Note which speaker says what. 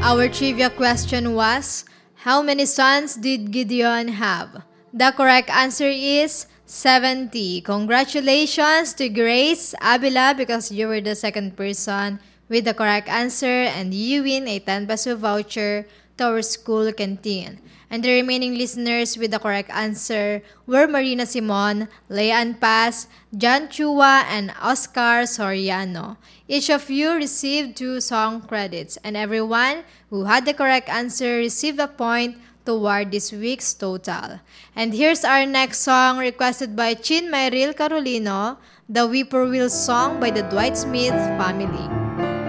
Speaker 1: Our trivia question was, how many sons did Gideon have? The correct answer is 70. Congratulations to Grace Abila because you were the second person with the correct answer and you win a 10 peso voucher to our school canteen. And the remaining listeners with the correct answer were Marina Simon, Leanne Paz, John Chua, and Oscar Soriano. Each of you received 2 song credits, and everyone who had the correct answer received a point toward this week's total. And here's our next song requested by Chin Mayril Carolino, the Whippoorwill song by the Dwight Smith family.